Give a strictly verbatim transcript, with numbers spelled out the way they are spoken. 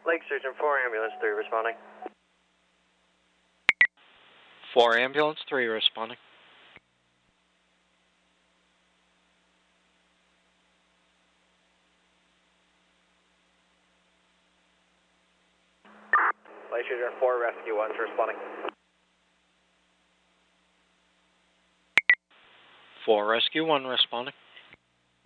Lake Station four, Ambulance three responding. four, Ambulance three responding. Lake Station four, Rescue one's responding. four, Rescue one responding.